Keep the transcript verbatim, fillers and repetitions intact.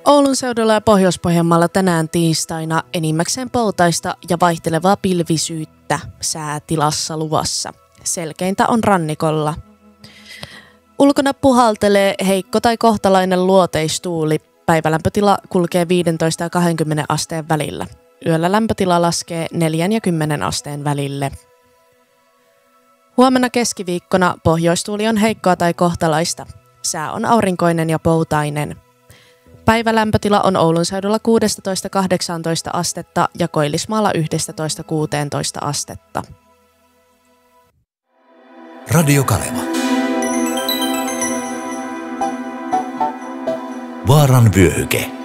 Oulun seudulla ja Pohjois-Pohjanmaalla tänään tiistaina enimmäkseen poutaista ja vaihtelevaa pilvisyyttä säätilassa luvassa. Selkeintä on rannikolla. Ulkona puhaltelee heikko tai kohtalainen luoteistuuli. Päivälämpötila kulkee viisitoista ja kaksikymmentä asteen välillä. Yöllä lämpötila laskee neljän ja kymmenen asteen välille. Huomenna keskiviikkona pohjoistuuli on heikkoa tai kohtalaista. Sää on aurinkoinen ja poutainen. Päivälämpötila on Oulun seudulla kuusitoista kahdeksantoista astetta ja Koillismaalla yksitoista kuusitoista astetta. Radio Kaleva. Vaaran vyöhyke.